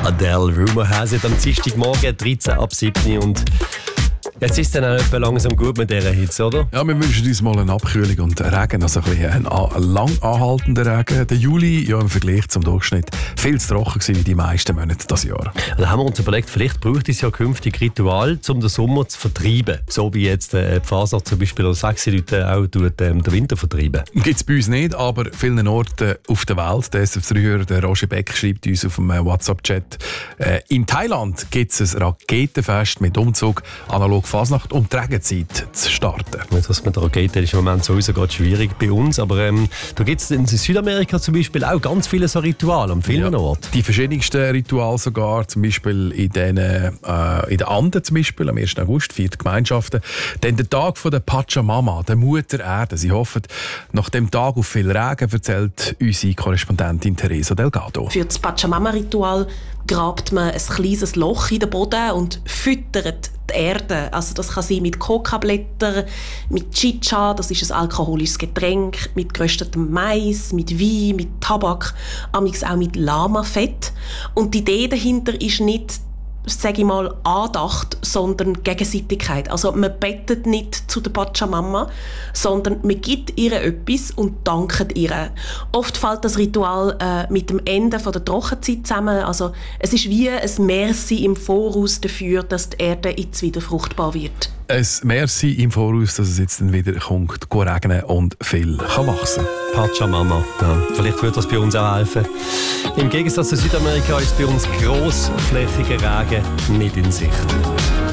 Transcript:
Adele, Rumour has it, am Dienstagmorgen 13 ab 7 und jetzt ist es dann auch etwa langsam gut mit dieser Hitze, oder? Ja, wir wünschen uns mal eine Abkühlung und Regen, also ein bisschen ein lang anhaltender Regen. Der Juli, ja, im Vergleich zum Durchschnitt, viel zu trocken gewesen wie die meisten Monate dieses Jahr. Da haben wir uns überlegt, vielleicht braucht es ja künftig Ritual, um den Sommer zu vertreiben. So wie jetzt die Fasnacht zum Beispiel oder 6 Leute auch den Winter vertreiben. Gibt es bei uns nicht, aber vielen Orten auf der Welt. Der SF3-Hörer, der Roger Beck, schreibt uns auf dem WhatsApp-Chat, in Thailand gibt es ein Raketenfest mit Umzug, analog Fasnacht, um die Regenzeit zu starten. Das mit der Rakete ist im Moment sowieso gerade schwierig bei uns, aber da gibt es in Südamerika zum Beispiel auch ganz viele so Rituale an vielen Orten. Die verschiedensten Rituale sogar, zum Beispiel in den Anden, zum Beispiel, am 1. August, 4 Gemeinschaften. Dann der Tag der Pachamama, der Mutter Erde. Sie hoffen, nach dem Tag auf viel Regen, erzählt unsere Korrespondentin Teresa Delgado. Für das Pachamama-Ritual grabt man ein kleines Loch in den Boden und füttert die Erde. Also das kann sein mit Kokablättern, mit Chicha, das ist ein alkoholisches Getränk, mit geröstetem Mais, mit Wein, mit Tabak, amigs auch mit Lamafett. Und die Idee dahinter ist nicht, sage ich mal, Andacht, sondern Gegenseitigkeit. Also man betet nicht zu der Pachamama, sondern man gibt ihr etwas und dankt ihr. Oft fällt das Ritual mit dem Ende der Trockenzeit zusammen. Also es ist wie ein Merci im Voraus dafür, dass die Erde jetzt wieder fruchtbar wird. Ein Merci im Voraus, dass es jetzt dann wieder kommt, regnen und viel kann wachsen. Pachamama, ja, vielleicht wird das bei uns auch helfen. Im Gegensatz zu Südamerika ist bei uns grossflächiger Regen nicht in Sicht.